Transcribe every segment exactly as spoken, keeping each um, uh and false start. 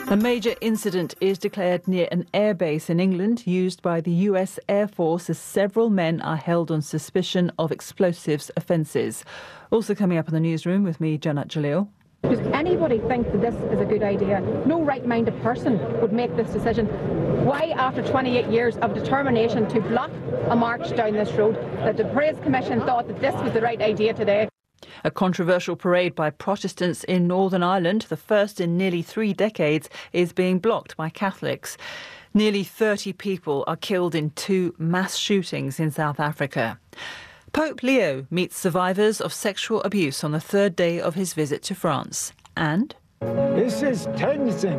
A major incident is declared near an airbase in England used by the U S Air Force as several men are held on suspicion of explosives offences. Also coming up in the newsroom with me, Janat Jalil. Does anybody think that this is a good idea? No right-minded person would make this decision. Why, after twenty-eight years of determination to block a march down this road, that the Parades Commission thought that this was the right idea today? A controversial parade by Protestants in Northern Ireland, the first in nearly three decades, is being blocked by Catholics. Nearly thirty people are killed in two mass shootings in South Africa. Pope Leo meets survivors of sexual abuse on the third day of his visit to France. And this is Tenzin.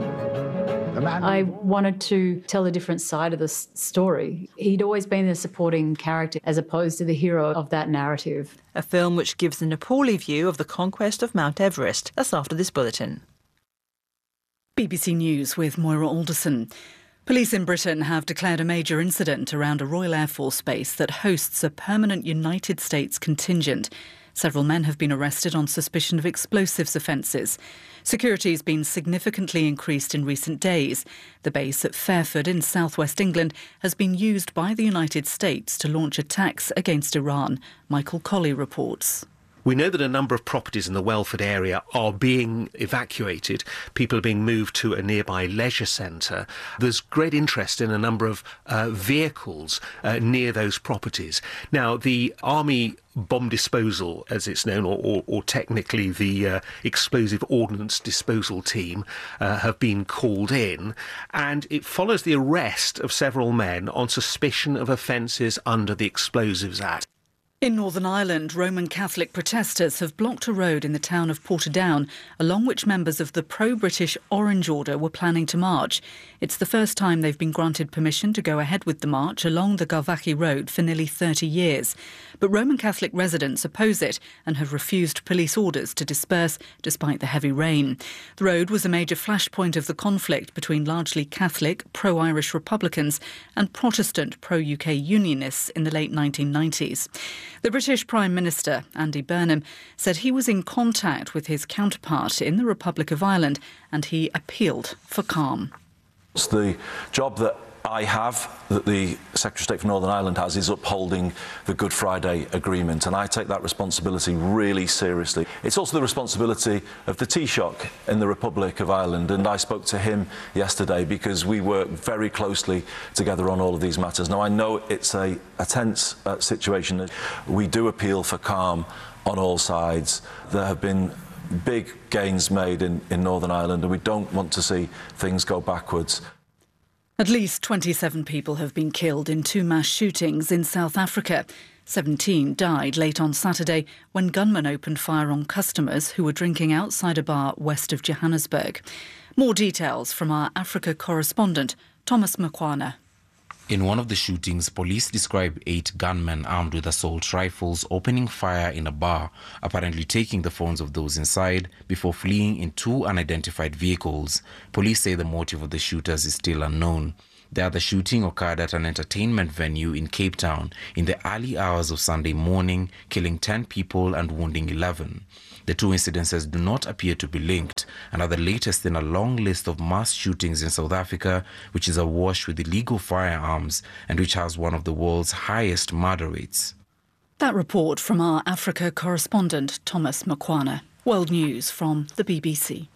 I wanted to tell a different side of this story. He'd always been the supporting character as opposed to the hero of that narrative. A film which gives a Nepali view of the conquest of Mount Everest. That's after this bulletin. B B C News with Moira Alderson. Police in Britain have declared a major incident around a Royal Air Force base that hosts a permanent United States contingent. Several men have been arrested on suspicion of explosives offences. Security has been significantly increased in recent days. The base at Fairford in southwest England has been used by the United States to launch attacks against Iran. Michael Colley reports. We know that a number of properties in the Welford area are being evacuated. People are being moved to a nearby leisure centre. There's great interest in a number of uh, vehicles uh, near those properties. Now, the Army Bomb Disposal, as it's known, or, or, or technically the uh, Explosive Ordnance Disposal Team, uh, have been called in, and it follows the arrest of several men on suspicion of offences under the Explosives Act. In Northern Ireland, Roman Catholic protesters have blocked a road in the town of Portadown, along which members of the pro-British Orange Order were planning to march. It's the first time they've been granted permission to go ahead with the march along the Galvachy Road for nearly thirty years. But Roman Catholic residents oppose it and have refused police orders to disperse despite the heavy rain. The road was a major flashpoint of the conflict between largely Catholic, pro-Irish Republicans and Protestant pro-U K Unionists in the late nineteen nineties. The British Prime Minister, Andy Burnham, said he was in contact with his counterpart in the Republic of Ireland and he appealed for calm. It's the job that I have, that the Secretary of State for Northern Ireland has, is upholding the Good Friday Agreement, and I take that responsibility really seriously. It's also the responsibility of the Taoiseach in the Republic of Ireland, and I spoke to him yesterday because we work very closely together on all of these matters. Now, I know it's a, a tense uh, situation. We do appeal for calm on all sides. There have been big gains made in, in Northern Ireland, and we don't want to see things go backwards. At least twenty-seven people have been killed in two mass shootings in South Africa. seventeen died late on Saturday when gunmen opened fire on customers who were drinking outside a bar west of Johannesburg. More details from our Africa correspondent, Thomas Makwana. In one of the shootings, police describe eight gunmen armed with assault rifles opening fire in a bar, apparently taking the phones of those inside before fleeing in two unidentified vehicles. Police say the motive of the shooters is still unknown. The other shooting occurred at an entertainment venue in Cape Town in the early hours of Sunday morning, killing ten people and wounding eleven. The two incidences do not appear to be linked and are the latest in a long list of mass shootings in South Africa, which is awash with illegal firearms and which has one of the world's highest murder rates. That report from our Africa correspondent, Thomas Makwana. World News from the B B C.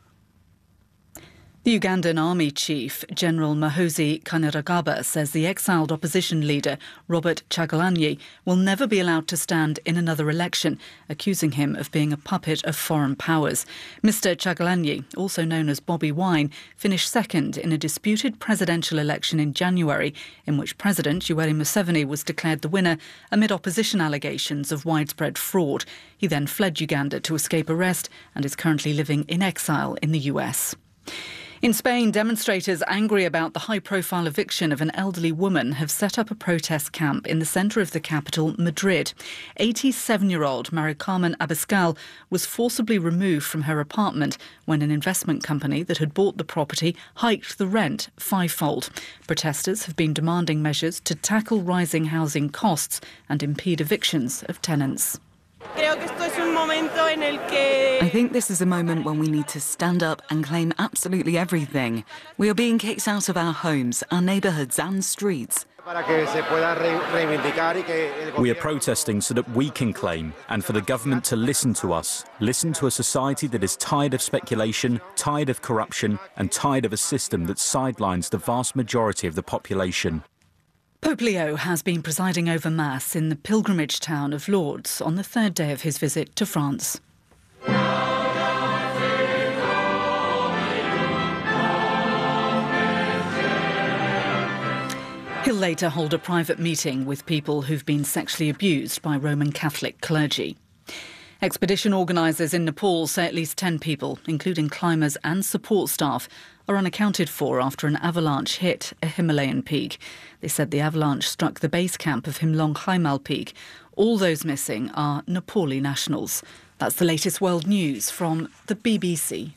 The Ugandan Army Chief, General Muhoozi Kainerugaba, says the exiled opposition leader, Robert Kyagulanyi, will never be allowed to stand in another election, accusing him of being a puppet of foreign powers. Mister Kyagulanyi, also known as Bobi Wine, finished second in a disputed presidential election in January, in which President Yoweri Museveni was declared the winner amid opposition allegations of widespread fraud. He then fled Uganda to escape arrest and is currently living in exile in the U S. In Spain, demonstrators angry about the high-profile eviction of an elderly woman have set up a protest camp in the centre of the capital, Madrid. eighty-seven-year-old Mari Carmen Abascal was forcibly removed from her apartment when an investment company that had bought the property hiked the rent fivefold. Protesters have been demanding measures to tackle rising housing costs and impede evictions of tenants. I think this is a moment when we need to stand up and claim absolutely everything. We are being kicked out of our homes, our neighbourhoods and streets. We are protesting so that we can claim, and for the government to listen to us. Listen to a society that is tired of speculation, tired of corruption, and tired of a system that sidelines the vast majority of the population. Pope Leo has been presiding over Mass in the pilgrimage town of Lourdes on the third day of his visit to France. He'll later hold a private meeting with people who've been sexually abused by Roman Catholic clergy. Expedition organisers in Nepal say at least ten people, including climbers and support staff, are unaccounted for after an avalanche hit a Himalayan peak. They said the avalanche struck the base camp of Himlong Haimal Peak. All those missing are Nepali nationals. That's the latest world news from the B B C.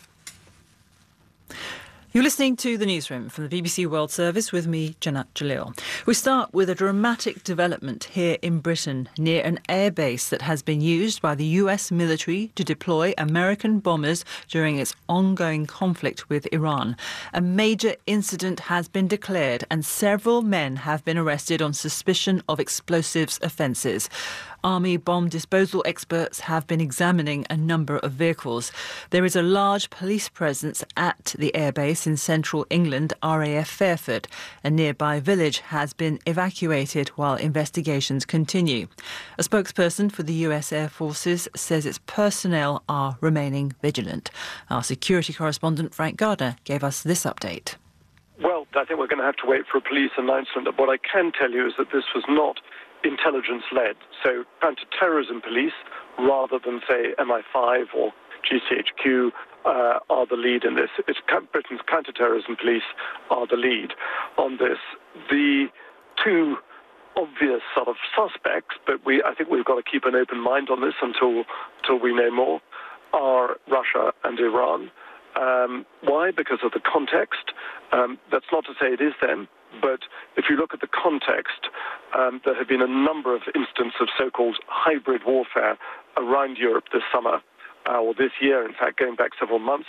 You're listening to The Newsroom from the B B C World Service with me, Janat Jalil. We start with a dramatic development here in Britain near an airbase that has been used by the U S military to deploy American bombers during its ongoing conflict with Iran. A major incident has been declared and several men have been arrested on suspicion of explosives offences. Army bomb disposal experts have been examining a number of vehicles. There is a large police presence at the airbase in central England, R A F Fairford. A nearby village has been evacuated while investigations continue. A spokesperson for the U S Air Forces says its personnel are remaining vigilant. Our security correspondent Frank Gardner gave us this update. Well, I think we're going to have to wait for a police announcement. What I can tell you is that this was not intelligence-led. So counter-terrorism police, rather than, say, M I five or G C H Q, uh, are the lead in this. It's Britain's counter-terrorism police are the lead on this. The two obvious sort of suspects, but we I think we've got to keep an open mind on this until, until we know more, are Russia and Iran. Um, why? Because of the context. Um, that's not to say it is them, but if you look at the context, um, there have been a number of instances of so-called hybrid warfare around Europe this summer, uh, or this year, in fact, going back several months.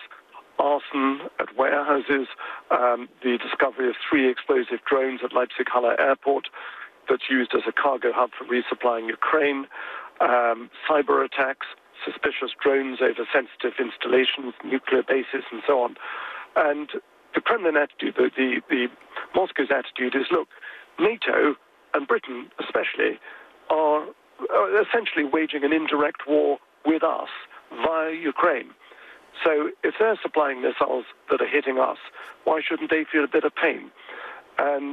Arson at warehouses, um, the discovery of three explosive drones at Leipzig-Halle Airport that's used as a cargo hub for resupplying Ukraine, um, cyber attacks, suspicious drones over sensitive installations, nuclear bases, and so on. And the Kremlin attitude, the, the, the Moscow's attitude is, look, NATO and Britain especially are, are essentially waging an indirect war with us via Ukraine. So if they're supplying missiles that are hitting us, why shouldn't they feel a bit of pain? And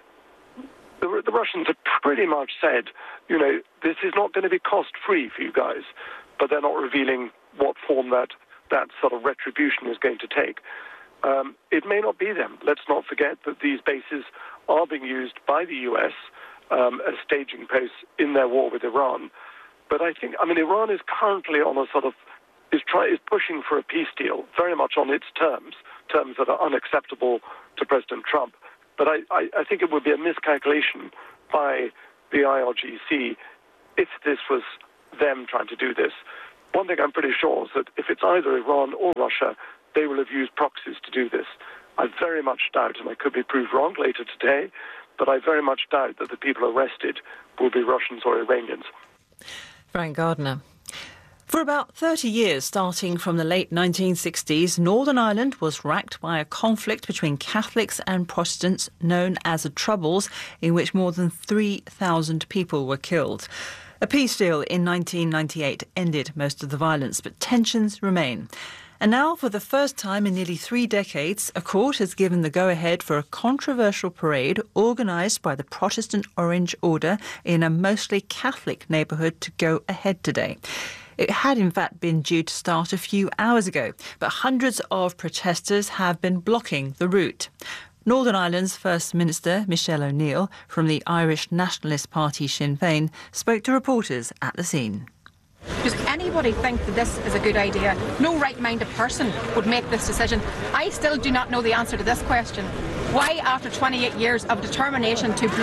the, the Russians have pretty much said, you know, this is not going to be cost-free for you guys, but they're not revealing what form that, that sort of retribution is going to take. Um, it may not be them. Let's not forget that these bases are being used by the U S um, as staging posts in their war with Iran. But I think, I mean, Iran is currently on a sort of, is, try, is pushing for a peace deal, very much on its terms, terms that are unacceptable to President Trump. But I, I, I think it would be a miscalculation by the I R G C if this was them trying to do this. One thing I'm pretty sure is that if it's either Iran or Russia, they will have used proxies to do this. I very much doubt, and I could be proved wrong later today, but I very much doubt that the people arrested will be Russians or Iranians. Frank Gardner. For about thirty years, starting from the late nineteen sixties, Northern Ireland was racked by a conflict between Catholics and Protestants known as the Troubles, in which more than three thousand people were killed. A peace deal in nineteen ninety-eight ended most of the violence, but tensions remain. And now, for the first time in nearly three decades, a court has given the go-ahead for a controversial parade organised by the Protestant Orange Order in a mostly Catholic neighbourhood to go ahead today. It had in fact been due to start a few hours ago, but hundreds of protesters have been blocking the route. Northern Ireland's First Minister, Michelle O'Neill, from the Irish Nationalist Party Sinn Féin, spoke to reporters at the scene. Does anybody think that this is a good idea? No right-minded person would make this decision. I still do not know the answer to this question. Why, after twenty-eight years of determination to block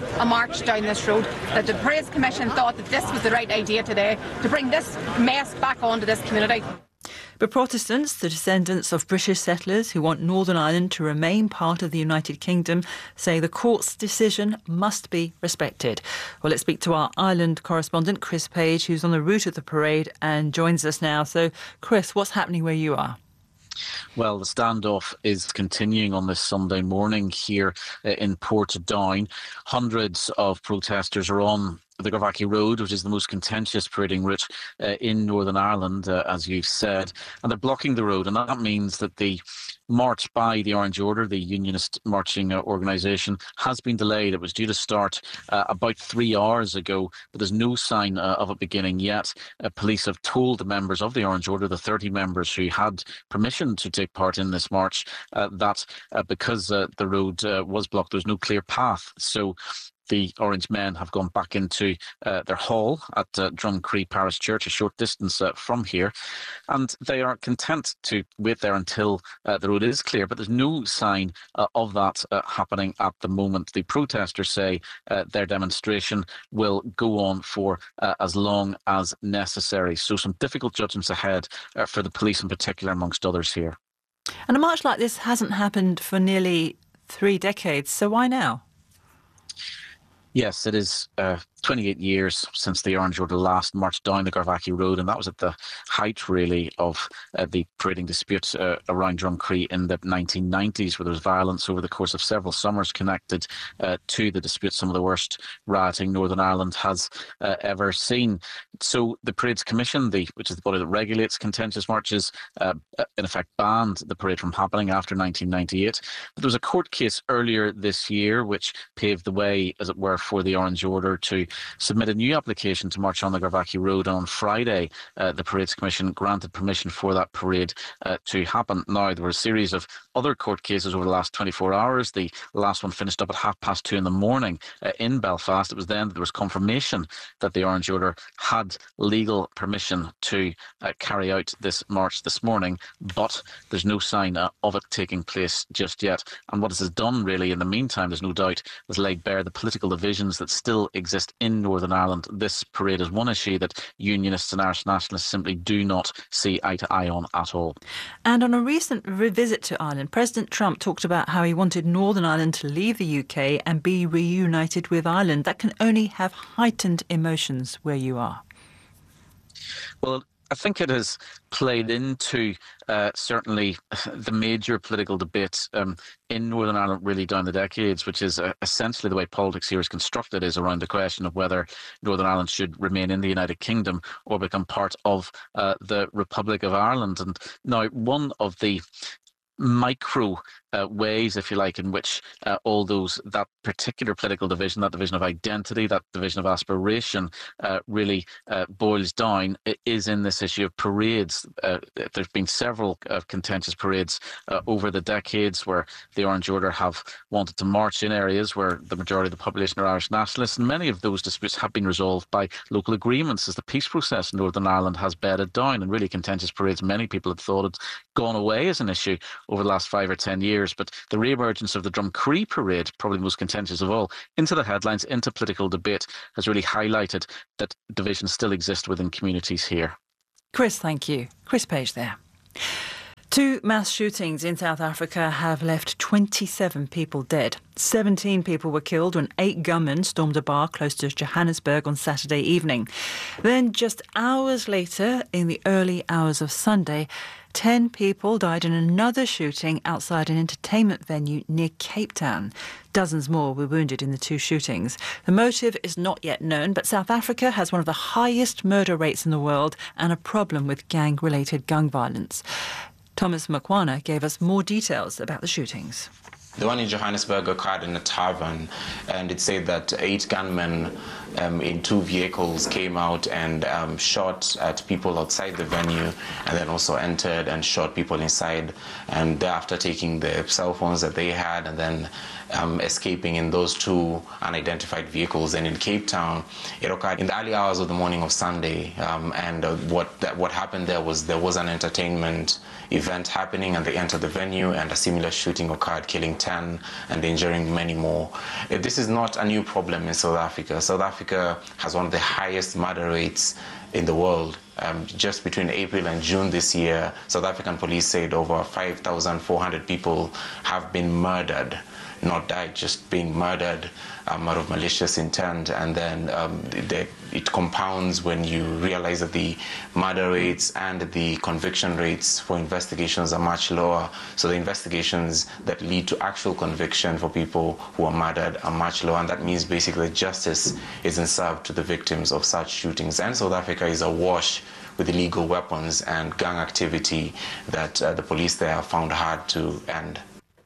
a march down this road, that the Praise Commission thought that this was the right idea today to bring this mess back onto this community. But Protestants, the descendants of British settlers who want Northern Ireland to remain part of the United Kingdom, say the court's decision must be respected. Well, let's speak to our Ireland correspondent, Chris Page, who's on the route of the parade and joins us now. So, Chris, what's happening where you are? Well, the standoff is continuing on this Sunday morning here uh, in Portadown. Hundreds of protesters are on the Garvaghy Road, which is the most contentious parading route uh, in Northern Ireland, uh, as you've said, and they're blocking the road, and that means that the march by the Orange Order, the unionist marching uh, organisation, has been delayed. It was due to start uh, about three hours ago, but there's no sign uh, of it beginning yet. Uh, police have told the members of the Orange Order, the thirty members who had permission to take part in this march, uh, that uh, because uh, the road uh, was blocked, there's no clear path. So the Orange men have gone back into uh, their hall at uh, Drumcree Parish Church, a short distance uh, from here, and they are content to wait there until uh, the road is clear, but there's no sign uh, of that uh, happening at the moment. The protesters say uh, their demonstration will go on for uh, as long as necessary. So some difficult judgments ahead uh, for the police in particular, amongst others here. And a march like this hasn't happened for nearly three decades, so why now? Yes, it is uh, twenty-eight years since the Orange Order last marched down the Garvaghy Road, and that was at the height, really, of uh, the parading dispute uh, around Drumcree in the nineteen nineties, where there was violence over the course of several summers connected uh, to the dispute, some of the worst rioting Northern Ireland has uh, ever seen. So the Parades Commission, the, which is the body that regulates contentious marches, uh, in effect banned the parade from happening after nineteen ninety-eight. But there was a court case earlier this year which paved the way, as it were, for the Orange Order to submit a new application to march on the Garvaghy Road, and on Friday uh, the Parades Commission granted permission for that parade uh, to happen. Now, there were a series of other court cases over the last twenty-four hours. The last one finished up at half past two in the morning uh, in Belfast. It was then that there was confirmation that the Orange Order had legal permission to uh, carry out this march this morning, but there's no sign uh, of it taking place just yet. And what this has done, really, in the meantime, there's no doubt, has laid bare the political divisions that still exist in Northern Ireland. This parade is one issue that Unionists and Irish nationalists simply do not see eye to eye on at all. And on a recent visit to Ireland, President Trump talked about how he wanted Northern Ireland to leave the U K and be reunited with Ireland. That can only have heightened emotions where you are. Well, I think it has played into uh, certainly the major political debate um, in Northern Ireland really down the decades, which is uh, essentially the way politics here is constructed, is around the question of whether Northern Ireland should remain in the United Kingdom or become part of uh, the Republic of Ireland. And now, one of the micro uh, ways, if you like, in which uh, all those, that particular political division, that division of identity, that division of aspiration uh, really uh, boils down, it is in this issue of parades. Uh, there's been several uh, contentious parades uh, over the decades where the Orange Order have wanted to march in areas where the majority of the population are Irish nationalists, and many of those disputes have been resolved by local agreements as the peace process in Northern Ireland has bedded down. And really, contentious parades, many people have thought it's gone away as an issue over the last five or ten years. But the re-emergence of the Drumcree parade, probably the most contentious of all, into the headlines, into political debate, has really highlighted that divisions still exist within communities here. Chris, thank you. Chris Page there. Two mass shootings in South Africa have left twenty-seven people dead. seventeen people were killed when eight gunmen stormed a bar close to Johannesburg on Saturday evening. Then, just hours later, in the early hours of Sunday, ten people died in another shooting outside an entertainment venue near Cape Town. Dozens more were wounded in the two shootings. The motive is not yet known, but South Africa has one of the highest murder rates in the world and a problem with gang-related gun violence. Thomas Makwana gave us more details about the shootings. The one in Johannesburg occurred in a tavern, and it said that eight gunmen um, in two vehicles came out and um, shot at people outside the venue, and then also entered and shot people inside, and thereafter taking the cell phones that they had and then um, escaping in those two unidentified vehicles. And in Cape Town, it occurred in the early hours of the morning of Sunday, um, and uh, what that, what happened there was there was an entertainment event happening, and they entered the venue, and a similar shooting occurred, killing ten and injuring many more. Uh, This is not a new problem in South Africa. South Africa has one of the highest murder rates in the world. Um, just between April and June this year, South African police said over five thousand four hundred people have been murdered, not died, just being murdered um, out of malicious intent. And then um, the, it compounds when you realize that the murder rates and the conviction rates for investigations are much lower. So the investigations that lead to actual conviction for people who are murdered are much lower, and that means basically justice isn't served to the victims of such shootings. And South Africa is awash with illegal weapons and gang activity that uh, the police there have found hard to end.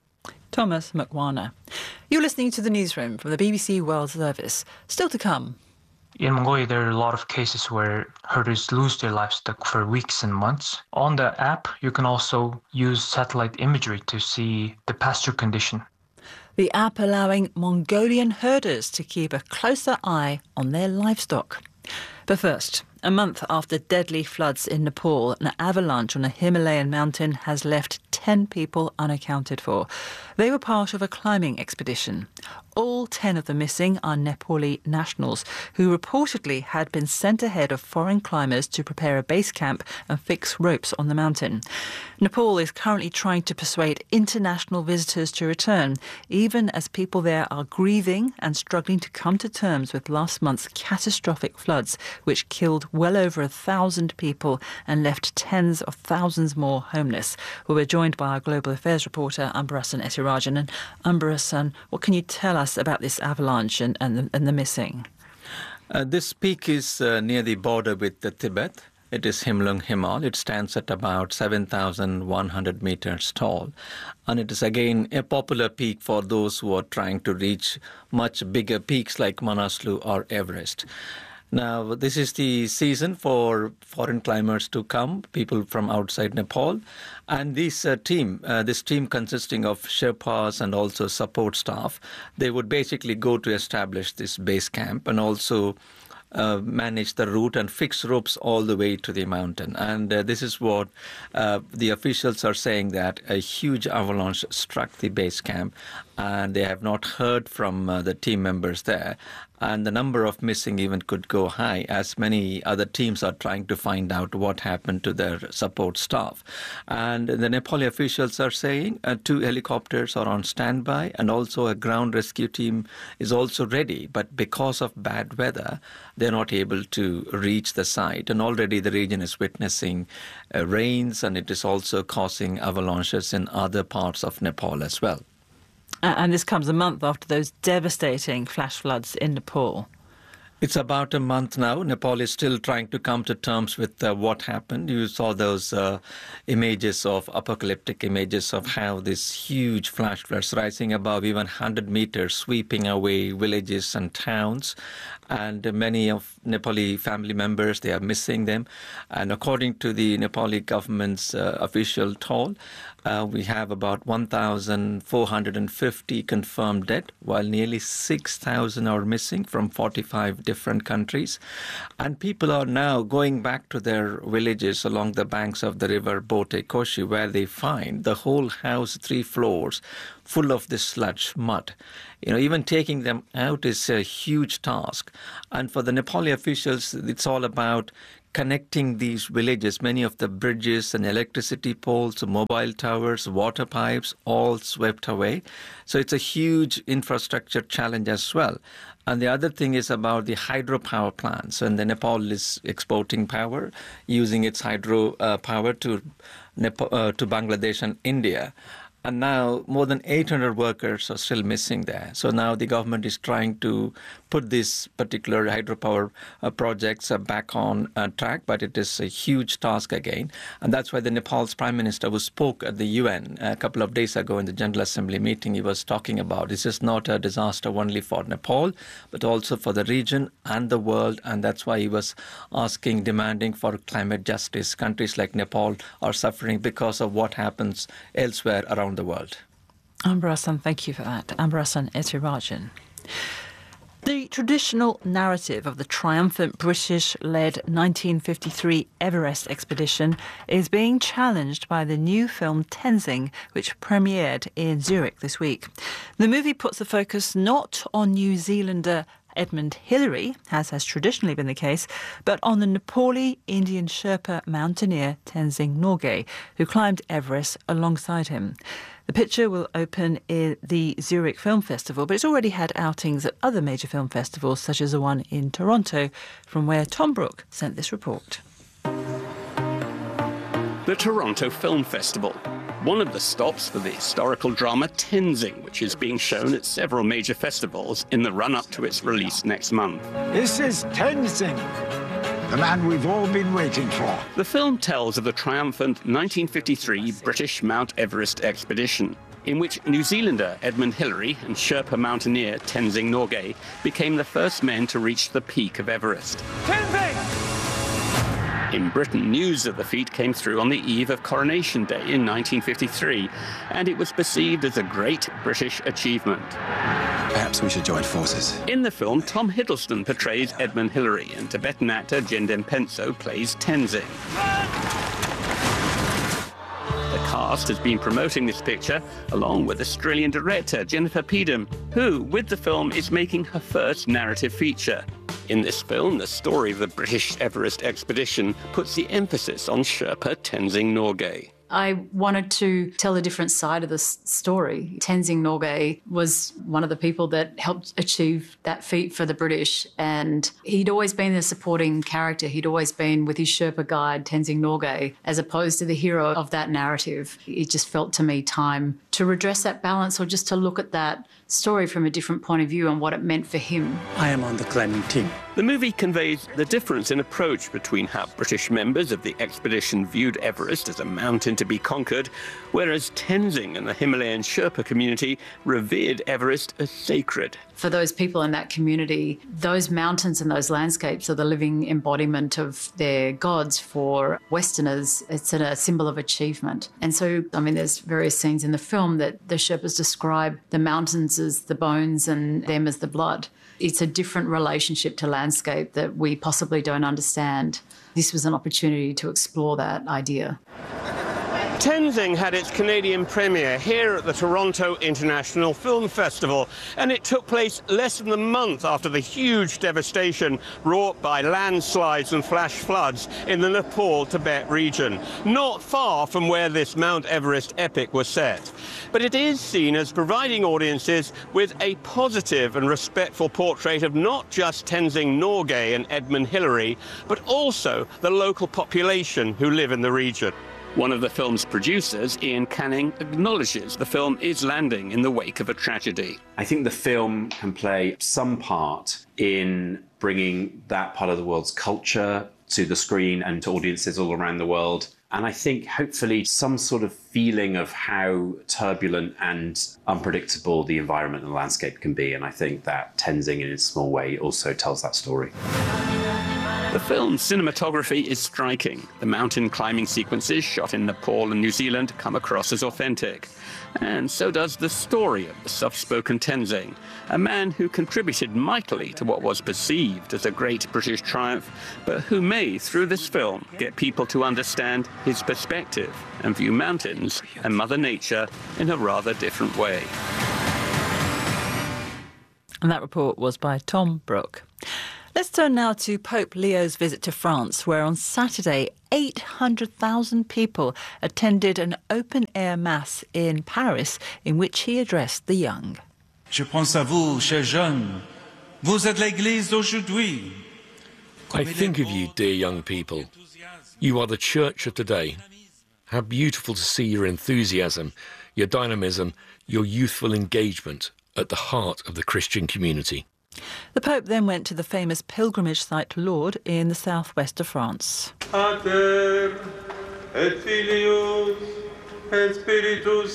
Thomas Mukwana. You're listening to the newsroom from the B B C World Service. Still to come. In Mongolia, there are a lot of cases where herders lose their livestock for weeks and months. On the app, you can also use satellite imagery to see the pasture condition. The app allowing Mongolian herders to keep a closer eye on their livestock. But first, a month after deadly floods in Nepal, an avalanche on a Himalayan mountain has left ten people unaccounted for. They were part of a climbing expedition. All ten of the missing are Nepali nationals who reportedly had been sent ahead of foreign climbers to prepare a base camp and fix ropes on the mountain. Nepal is currently trying to persuade international visitors to return, even as people there are grieving and struggling to come to terms with last month's catastrophic floods, which killed well over a thousand people and left tens of thousands more homeless. Well, we're joined by our Global Affairs reporter, Ambarasan Ethirajan. And Ambarasan, what can you tell us about this avalanche and, and, the, and the missing? Uh, this peak is uh, near the border with the Tibet. It is Himlung Himal. It stands at about seven thousand one hundred meters tall. And it is again a popular peak for those who are trying to reach much bigger peaks like Manaslu or Everest. Now, this is the season for foreign climbers to come, people from outside Nepal. And this uh, team, uh, this team consisting of Sherpas and also support staff, they would basically go to establish this base camp and also Uh, manage the route and fix ropes all the way to the mountain. And uh, this is what uh, the officials are saying, that a huge avalanche struck the base camp and they have not heard from uh, the team members there. And the number of missing even could go high, as many other teams are trying to find out what happened to their support staff. And the Nepali officials are saying uh, two helicopters are on standby, and also a ground rescue team is also ready. But because of bad weather, they're not able to reach the site. And already the region is witnessing uh, rains, and it is also causing avalanches in other parts of Nepal as well. And this comes a month after those devastating flash floods in Nepal. It's about a month now. Nepal is still trying to come to terms with uh, what happened. You saw those uh, images of apocalyptic images of how this huge flash floods rising above even one hundred meters, sweeping away villages and towns. And many of Nepali family members, they are missing them. And according to the Nepali government's uh, official toll, uh, we have about one thousand four hundred fifty confirmed dead, while nearly six thousand are missing from forty-five different countries. And people are now going back to their villages along the banks of the river Bote Koshi, where they find the whole house, three floors, full of this sludge, mud. You know, even taking them out is a huge task. And for the Nepali officials, it's all about connecting these villages. Many of the bridges and electricity poles, mobile towers, water pipes, all swept away. So it's a huge infrastructure challenge as well. And the other thing is about the hydropower plants. And the Nepal is exporting power, using its hydro uh, power to, Nepal, uh, to Bangladesh and India. And now more than eight hundred workers are still missing there. So now the government is trying to put these particular hydropower uh, projects uh, back on uh, track, but it is a huge task again. And that's why the Nepal's Prime Minister, who spoke at the U N a couple of days ago in the General Assembly meeting, he was talking about this is not a disaster only for Nepal, but also for the region and the world. And that's why he was asking, demanding for climate justice. Countries like Nepal are suffering because of what happens elsewhere around the world. Amber Hassan, thank you for that. Amber Hassan Etirajan. The traditional narrative of the triumphant British-led nineteen fifty-three Everest expedition is being challenged by the new film Tenzing, which premiered in Zurich this week. The movie puts the focus not on New Zealander Edmund Hillary, as has traditionally been the case, but on the Nepali Indian Sherpa mountaineer Tenzing Norgay, who climbed Everest alongside him. The picture will open in the Zurich Film Festival, but it's already had outings at other major film festivals, such as the one in Toronto, from where Tom Brooke sent this report. The Toronto Film Festival, one of the stops for the historical drama Tenzing, which is being shown at several major festivals in the run-up to its release next month. This is Tenzing, the man we've all been waiting for. The film tells of the triumphant nineteen fifty-three British Mount Everest expedition, in which New Zealander Edmund Hillary and Sherpa mountaineer Tenzing Norgay became the first men to reach the peak of Everest. Tenzing! In Britain, news of the feat came through on the eve of Coronation Day in nineteen fifty-three, and it was perceived as a great British achievement. Perhaps we should join forces. In the film, Tom Hiddleston portrays Edmund Hillary, and Tibetan actor Jendem Penso plays Tenzing. The cast has been promoting this picture, along with Australian director Jennifer Peedham, who, with the film, is making her first narrative feature. In this film, the story of the British Everest expedition puts the emphasis on Sherpa Tenzing Norgay. I wanted to tell a different side of the story. Tenzing Norgay was one of the people that helped achieve that feat for the British, and he'd always been the supporting character. He'd always been with his Sherpa guide, Tenzing Norgay, as opposed to the hero of that narrative. It just felt to me time to redress that balance, or just to look at that story from a different point of view and what it meant for him. I am on the climbing team. The movie conveys the difference in approach between how British members of the expedition viewed Everest as a mountain to be conquered, whereas Tenzing and the Himalayan Sherpa community revered Everest as sacred. For those people in that community, those mountains and those landscapes are the living embodiment of their gods. For Westerners, it's a symbol of achievement. And so, I mean, there's various scenes in the film that the Sherpas describe the mountains as the bones and them as the blood. It's a different relationship to landscape that we possibly don't understand. This was an opportunity to explore that idea. Tenzing had its Canadian premiere here at the Toronto International Film Festival, and it took place less than a month after the huge devastation wrought by landslides and flash floods in the Nepal-Tibet region, not far from where this Mount Everest epic was set. But it is seen as providing audiences with a positive and respectful portrait of not just Tenzing Norgay and Edmund Hillary, but also the local population who live in the region. One of the film's producers, Ian Canning, acknowledges the film is landing in the wake of a tragedy. I think the film can play some part in bringing that part of the world's culture to the screen and to audiences all around the world. And I think hopefully some sort of feeling of how turbulent and unpredictable the environment and the landscape can be. And I think that Tenzing, in its small way, also tells that story. The film's cinematography is striking. The mountain climbing sequences shot in Nepal and New Zealand come across as authentic. And so does the story of the soft-spoken Tenzing, a man who contributed mightily to what was perceived as a great British triumph, but who may, through this film, get people to understand his perspective and view mountains and Mother Nature in a rather different way. And that report was by Tom Brooke. Let's turn now to Pope Leo's visit to France, where on Saturday, eight hundred thousand people attended an open-air mass in Paris in which he addressed the young. Je pense à vous, chers jeunes. Vous êtes l'Église d'aujourd'hui. I think of you, dear young people. You are the church of today. How beautiful to see your enthusiasm, your dynamism, your youthful engagement at the heart of the Christian community. The Pope then went to the famous pilgrimage site to Lourdes in the southwest of France. Pater et Filius et Spiritus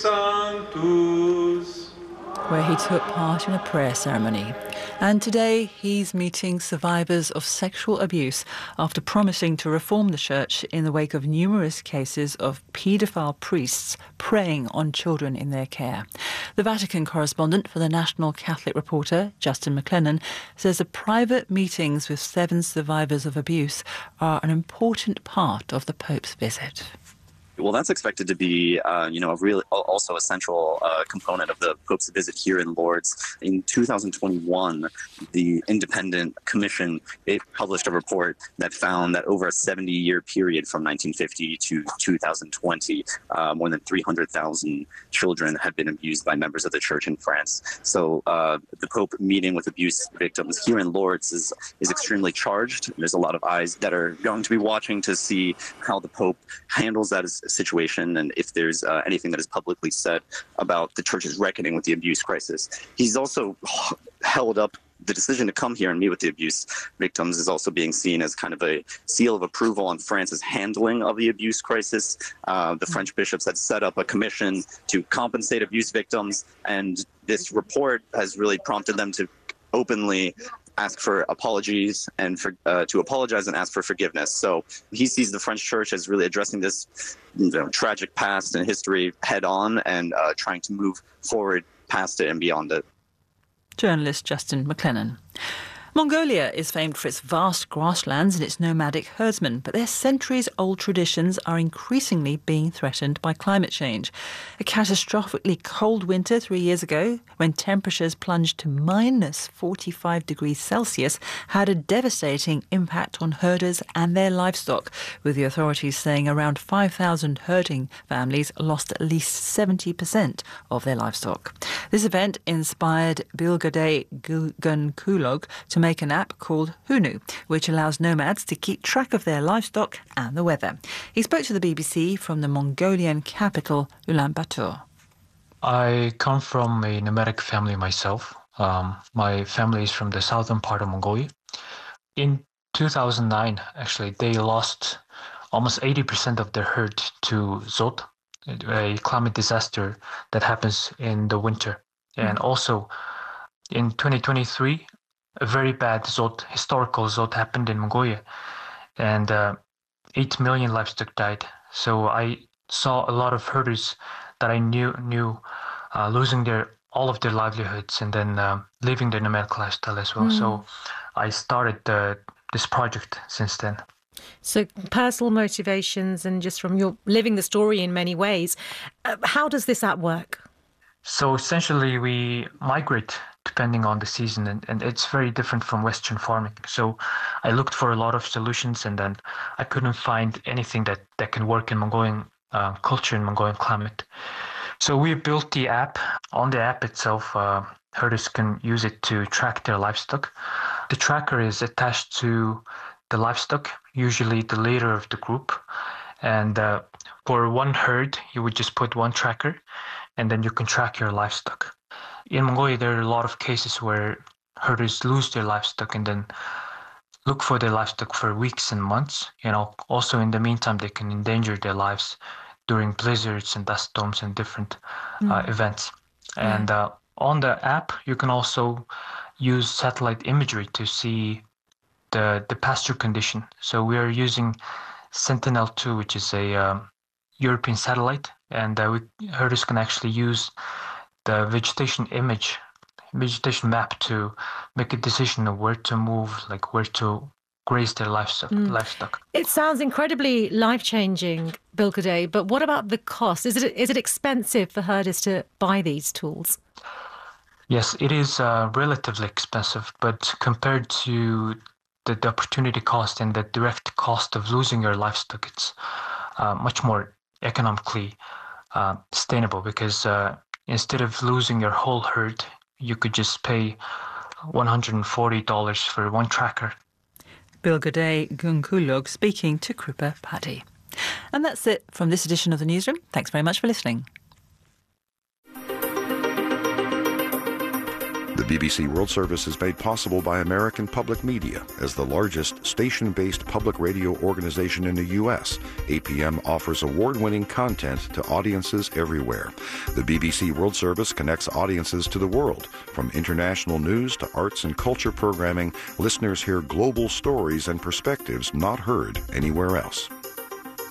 Sanctus, where he took part in a prayer ceremony. And today he's meeting survivors of sexual abuse after promising to reform the church in the wake of numerous cases of paedophile priests preying on children in their care. The Vatican correspondent for the National Catholic Reporter, Justin McLennan, says the private meetings with seven survivors of abuse are an important part of the Pope's visit. Well, that's expected to be, uh, you know, a real, also a central uh, component of the Pope's visit here in Lourdes. In two thousand twenty-one, the Independent Commission, it published a report that found that over a seventy-year period from nineteen fifty to two thousand twenty, uh, more than three hundred thousand children had been abused by members of the church in France. So uh, the Pope meeting with abuse victims here in Lourdes is, is extremely charged. There's a lot of eyes that are going to be watching to see how the Pope handles that as situation and if there's uh, anything that is publicly said about the church's reckoning with the abuse crisis. He's also held up the decision to come here and meet with the abuse victims is also being seen as kind of a seal of approval on France's handling of the abuse crisis. Uh, the French bishops had set up a commission to compensate abuse victims, and this report has really prompted them to openly ask for apologies and for, uh, to apologize and ask for forgiveness. So he sees the French church as really addressing this you know, tragic past and history head on and uh, trying to move forward past it and beyond it. Journalist Justin McLennan. Mongolia is famed for its vast grasslands and its nomadic herdsmen, but their centuries-old traditions are increasingly being threatened by climate change. A catastrophically cold winter three years ago, when temperatures plunged to minus forty-five degrees Celsius, had a devastating impact on herders and their livestock, with the authorities saying around five thousand herding families lost at least seventy percent of their livestock. This event inspired Bilgade Gunkulog to make an app called Hunu, which allows nomads to keep track of their livestock and the weather. He spoke to the B B C from the Mongolian capital, Ulaanbaatar. I come from a nomadic family myself. Um, my family is from the southern part of Mongolia. In two thousand nine, actually, they lost almost eighty percent of their herd to Zot, a climate disaster that happens in the winter. Mm-hmm. And also, in twenty twenty-three, a very bad Zot, historical Zot happened in Mongolia, and uh, eight million livestock died. So I saw a lot of herders that I knew knew uh, losing their all of their livelihoods and then uh, living their nomadic lifestyle as well. Mm. So I started uh, this project since then. So personal motivations and just from your living the story in many ways. Uh, how does this app work? So essentially we migrate depending on the season, and, and it's very different from Western farming. So I looked for a lot of solutions, and then I couldn't find anything that, that can work in Mongolian uh, culture and Mongolian climate. So we built the app. On the app itself, uh, herders can use it to track their livestock. The tracker is attached to the livestock, usually the leader of the group. And uh, for one herd, you would just put one tracker, and then you can track your livestock. In Mongolia, there are a lot of cases where herders lose their livestock and then look for their livestock for weeks and months. You know, also in the meantime, they can endanger their lives during blizzards and dust storms and different mm. uh, events. Yeah. And uh, on the app, you can also use satellite imagery to see the, the pasture condition. So we are using Sentinel two, which is a um, European satellite, and uh, we, herders can actually use the vegetation image, vegetation map to make a decision of where to move, like where to graze their livestock. Mm. livestock. It sounds incredibly life-changing, Bilgade, but what about the cost? Is it is it expensive for herders to buy these tools? Yes, it is uh, relatively expensive, but compared to the, the opportunity cost and the direct cost of losing your livestock, it's uh, much more economically uh, sustainable, because uh, instead of losing your whole herd, you could just pay one hundred forty dollars for one tracker. Bilgade Gunkulog speaking to Krupa Paddy. And that's it from this edition of the Newsroom. Thanks very much for listening. B B C World Service is made possible by American Public Media. As the largest station-based public radio organization in the U S, A P M offers award-winning content to audiences everywhere. The B B C World Service connects audiences to the world. From international news to arts and culture programming, listeners hear global stories and perspectives not heard anywhere else.